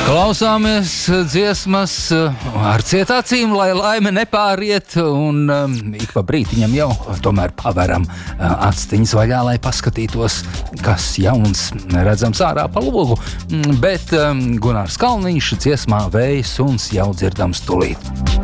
Klausāmies dziesmas ar cietācīm, lai laime nepāriet, un ik pa brītiņam jau tomēr paveram actiņas vaļā, lai paskatītos, kas jauns redzams ārā pa logu. Bet Gunārs Kalniņš dziesmā Vējas suns jau dzirdams tulīt.